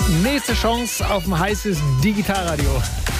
Nächste Chance auf ein heißes Digitalradio.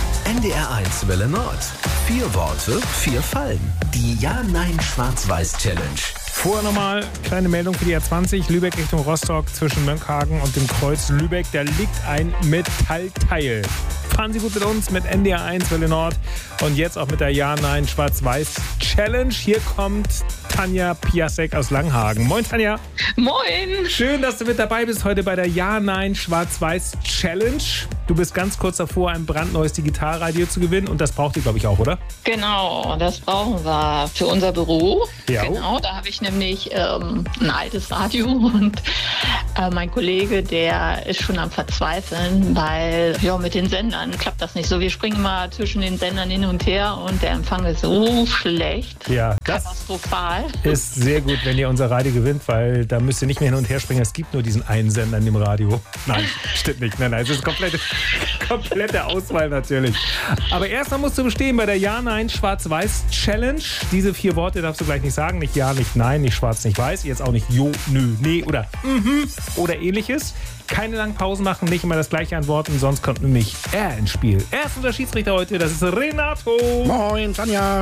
NDR1 Welle Nord. 4 Worte, 4 Fallen. Die Ja-Nein-Schwarz-Weiß-Challenge. Vorher nochmal kleine Meldung für die A20, Lübeck Richtung Rostock zwischen Mönckehagen und dem Kreuz Lübeck. Da liegt ein Metallteil. Fahren Sie gut mit uns mit NDR1 Welle Nord und jetzt auch mit der Ja-Nein-Schwarz-Weiß-Challenge. Hier kommt Tanja Piasek aus Langhagen. Moin Tanja. Moin. Schön, dass du mit dabei bist heute bei der Ja-Nein-Schwarz-Weiß-Challenge. Du bist ganz kurz davor, ein brandneues Digitalradio zu gewinnen und das braucht ihr, glaube ich, auch, oder? Genau, das brauchen wir für unser Büro. Ja. Genau, da habe ich nämlich ein altes Radio und mein Kollege, der ist schon am Verzweifeln, weil mit den Sendern klappt das nicht so. Wir springen immer zwischen den Sendern hin und her und der Empfang ist so schlecht. Ja, das katastrophal. Ist sehr gut, wenn ihr unser Radio gewinnt, weil da müsst ihr nicht mehr hin und her springen. Es gibt nur diesen einen Sender in dem Radio. Nein, stimmt nicht. Nein, es ist komplette Auswahl natürlich. Aber erstmal musst du bestehen bei der Ja-Nein-Schwarz-Weiß-Challenge. Diese 4 Worte darfst du gleich nicht sagen. Nicht Ja, nicht Nein, nicht Schwarz, nicht Weiß. Jetzt auch nicht Jo, Nö, Nee oder oder ähnliches. Keine langen Pausen machen, nicht immer das gleiche antworten, sonst kommt nämlich er ins Spiel. Er ist unser Schiedsrichter heute, das ist Renato. Moin, Tanja.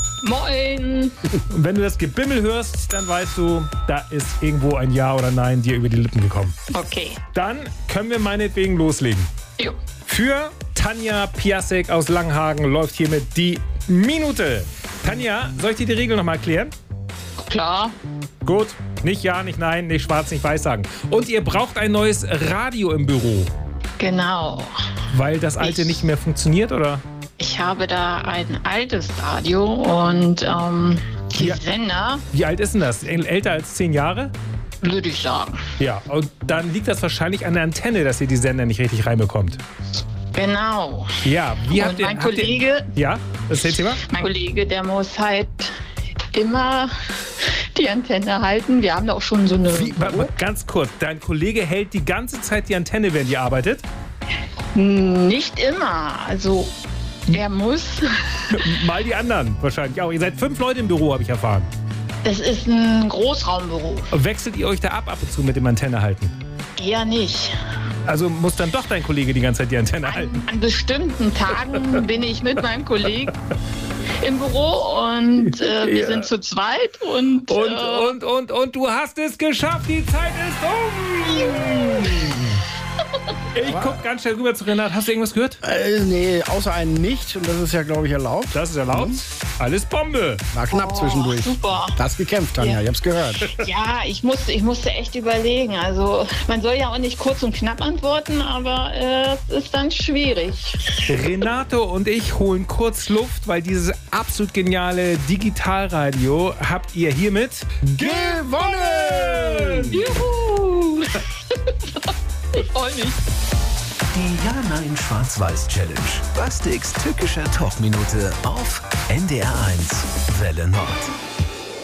Moin. Und wenn du das Gebimmel hörst, dann weißt du, da ist irgendwo ein Ja oder Nein dir über die Lippen gekommen. Okay. Dann können wir meinetwegen loslegen. Jo. Für Tanja Piasek aus Langhagen läuft hiermit die Minute. Tanja, soll ich dir die Regel nochmal erklären? Klar. Gut, nicht Ja, nicht Nein, nicht Schwarz, nicht Weiß sagen. Und ihr braucht ein neues Radio im Büro. Genau. Weil das alte nicht mehr funktioniert, oder? Ich habe da ein altes Radio und die Ja. Sender, Wie alt ist denn das? Älter als 10 Jahre? würde ich sagen. Ja, und dann liegt das wahrscheinlich an der Antenne, dass ihr die Sender nicht richtig reinbekommt. Genau. Ja, wie Und mein Kollege, Ja, erzähl's dir mal. mein Kollege, der muss halt immer die Antenne halten. Wir haben da auch schon so eine... Ganz kurz, dein Kollege hält die ganze Zeit die Antenne, während ihr arbeitet? Nicht immer. Also er muss... Mal die anderen wahrscheinlich auch. Ihr seid 5 Leute im Büro, habe ich erfahren. Das ist ein Großraumbüro. Wechselt ihr euch da ab und zu mit dem Antenne halten? Eher nicht. Also muss dann doch dein Kollege die ganze Zeit die Antenne halten? An bestimmten Tagen bin ich mit meinem Kollegen im Büro und wir sind zu zweit und... Und du hast es geschafft, die Zeit ist um! Ich guck ganz schnell rüber zu Renat. Hast du irgendwas gehört? Nee, außer einen nicht. Und das ist ja, glaube ich, erlaubt. Das ist erlaubt. Alles Bombe. War knapp zwischendurch. Super. Du hast gekämpft, Tanja. Ja. Ich hab's gehört. Ja, ich musste echt überlegen. Also man soll ja auch nicht kurz und knapp antworten, aber es ist dann schwierig. Renato und ich holen kurz Luft, weil dieses absolut geniale Digitalradio habt ihr hiermit gewonnen! Juhu! Ich freue mich. Die Ja-Nein-Schwarz-Weiß-Challenge. Bastiks tückischer Talkminute auf NDR1 Welle Nord.